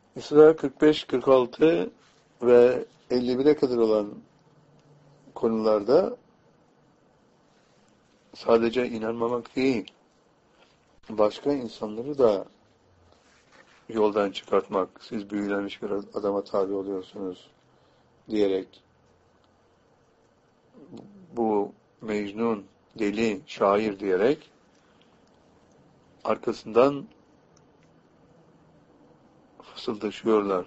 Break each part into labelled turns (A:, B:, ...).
A: İsra 45, 46 ve 51'e kadar olan konularda sadece inanmamak değil, başka insanları da yoldan çıkartmak, siz büyülenmiş bir adama tabi oluyorsunuz diyerek, bu Mecnun, deli, şair diyerek, arkasından fısıldaşıyorlar.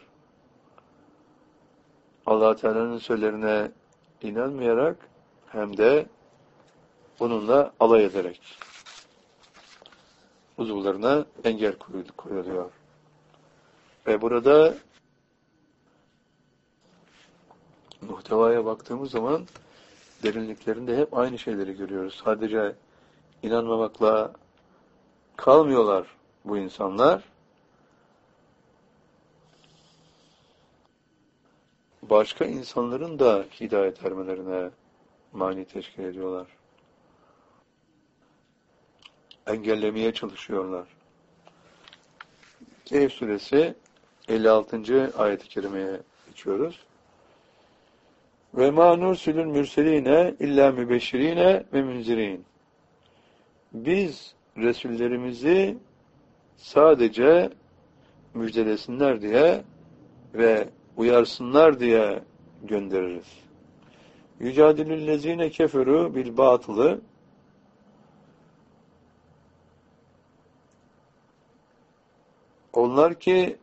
A: Allah Teala'nın sözlerine inanmayarak hem de onunla alay ederek uzuvlarına engel koyuluyor. Ve burada muhtevaya baktığımız zaman derinliklerinde hep aynı şeyleri görüyoruz. Sadece inanmamakla kalmıyorlar bu insanlar. Başka insanların da hidayet ermelerine mani teşkil ediyorlar. Engellemeye çalışıyorlar. Kehf suresi 56. ayet-i kerimeye geçiyoruz. Ve mâ nursilül mürseline illa mübeşşirine ve münzirin. Biz Resullerimizi sadece müjdelesinler diye ve uyarsınlar diye göndeririz. Yücadilüllezine keferu bil batılı. Onlar ki